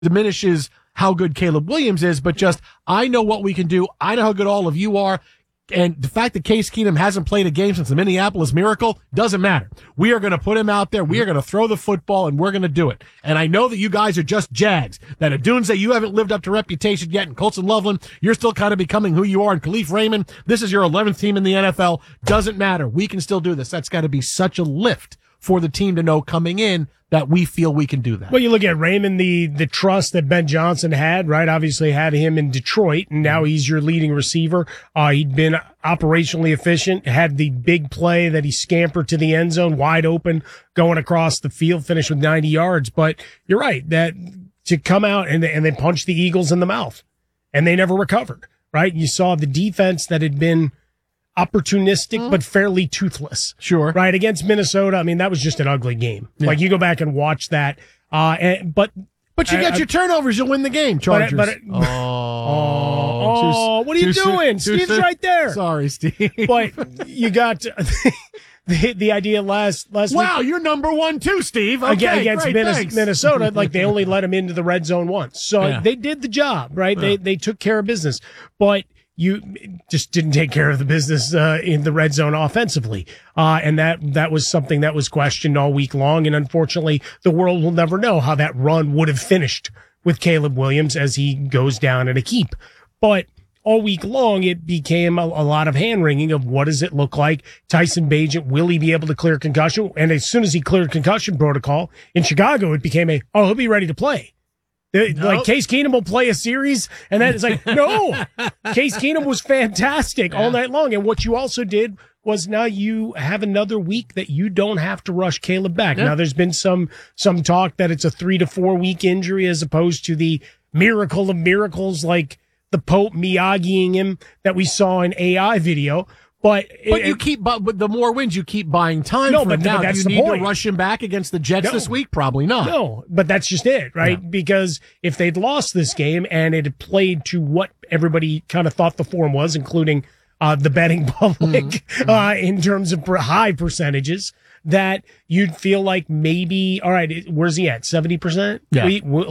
diminishes how good Caleb Williams is, but just, I know what we can do. I know how good all of you are. And the fact that Case Keenum hasn't played a game since the Minneapolis Miracle doesn't matter. We are going to put him out there. We are going to throw the football, and we're going to do it. And I know that you guys are just Jags. That Adunze, you haven't lived up to reputation yet. And Colson Loveland, you're still kind of becoming who you are. And Khalif Raymond, this is your 11th team in the NFL. Doesn't matter. We can still do this. That's got to be such a lift for the team to know coming in that we feel we can do that. Well, you look at Raymond, the trust that Ben Johnson had, right? Obviously had him in Detroit, and now he's your leading receiver. He'd been operationally efficient, had the big play that he scampered to the end zone, wide open, going across the field, finished with 90 yards. But you're right, that to come out and they punched the Eagles in the mouth, and they never recovered, right? You saw the defense that had been opportunistic, but fairly toothless. Sure. Right. Against Minnesota. I mean, that was just an ugly game. Yeah. Like, you go back and watch that. But you get your turnovers, you'll win the game, Chargers. What are you doing? Steve's right there. Sorry, Steve. But you got the idea last week. Wow, you're number one too, Steve. Okay, against Minnesota, like, they only let him into the red zone once. So they did the job, right? Yeah. They took care of business. But you just didn't take care of the business in the red zone offensively. And that was something that was questioned all week long. And unfortunately, the world will never know how that run would have finished with Caleb Williams as he goes down in a heap. But all week long, it became a lot of hand-wringing of what does it look like. Tyson Bagent, will he be able to clear concussion? And as soon as he cleared concussion protocol in Chicago, it became he'll be ready to play. Like, Case Keenum will play a series, and then it's like, no, Case Keenum was fantastic all night long. And what you also did was, now you have another week that you don't have to rush Caleb back. Now, there's been some talk that it's a 3 to 4 week injury as opposed to the miracle of miracles, like the Pope Miyagiing him that we saw in AI video. But the more wins, you keep buying time. No, but that's do you need to rush him back against the Jets this week? Probably not. No, but that's just it, right? Yeah. Because if they'd lost this game and it had played to what everybody kind of thought the form was, including the betting public, in terms of high percentages, that you'd feel like maybe, all right, where's he at? 70%? Yeah.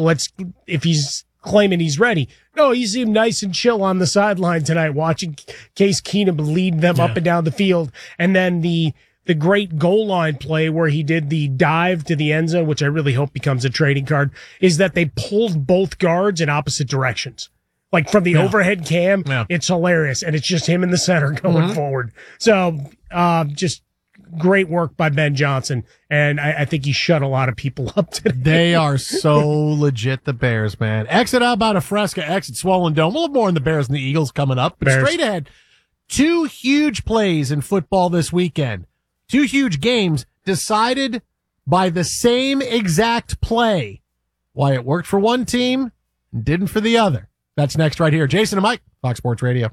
If he's claiming he's ready. No, he seemed nice and chill on the sideline tonight, watching Case Keenum lead them up and down the field. And then the great goal line play where he did the dive to the end zone, which I really hope becomes a trading card, is that they pulled both guards in opposite directions. Like, from the overhead cam, it's hilarious. And it's just him in the center going forward. So, just great work by Ben Johnson, and I think he shut a lot of people up today. They are so legit, the Bears, man. Exit out about a Fresca, exit Swollen Dome. We'll have more on the Bears and the Eagles coming up. But straight ahead, 2 huge plays in football this weekend. 2 huge games decided by the same exact play. Why it worked for one team and didn't for the other. That's next right here. Jason and Mike, Fox Sports Radio.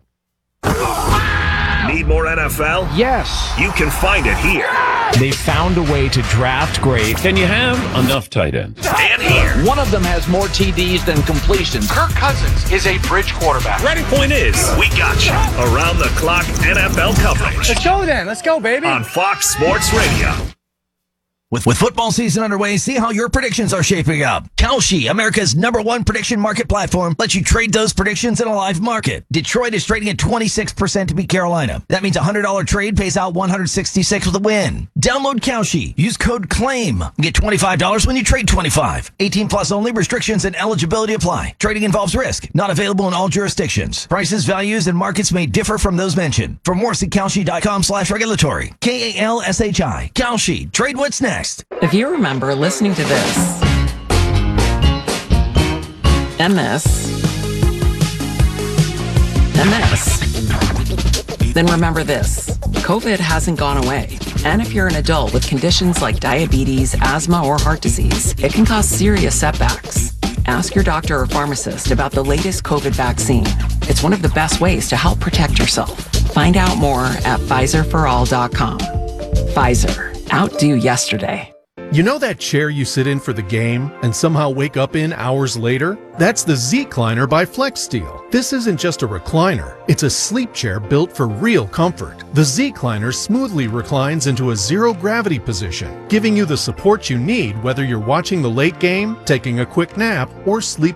Need more NFL? Yes. You can find it here. They found a way to draft great. Can you have enough tight ends? And here. One of them has more TDs than completions. Kirk Cousins is a bridge quarterback. Ready? Point is, we got you. Around the clock NFL coverage. Let's go then. Let's go, baby. On Fox Sports Radio. With football season underway, see how your predictions are shaping up. Kalshi, America's #1 prediction market platform, lets you trade those predictions in a live market. Detroit is trading at 26% to beat Carolina. That means a $100 trade pays out $166 with a win. Download Kalshi. Use code CLAIM. Get $25 when you trade 25. 18 plus only. Restrictions and eligibility apply. Trading involves risk. Not available in all jurisdictions. Prices, values, and markets may differ from those mentioned. For more, see Kalshi.com/regulatory. KALSHI. Kalshi. Trade what's next. If you remember listening to this, and this, then remember this. COVID hasn't gone away. And if you're an adult with conditions like diabetes, asthma, or heart disease, it can cause serious setbacks. Ask your doctor or pharmacist about the latest COVID vaccine. It's one of the best ways to help protect yourself. Find out more at PfizerForAll.com. Pfizer. Outdo yesterday. You know that chair you sit in for the game and somehow wake up in hours later? That's the Z-Cliner by FlexSteel. This isn't just a recliner, it's a sleep chair built for real comfort. The Z-Cliner smoothly reclines into a zero-gravity position, giving you the support you need whether you're watching the late game, taking a quick nap, or sleeping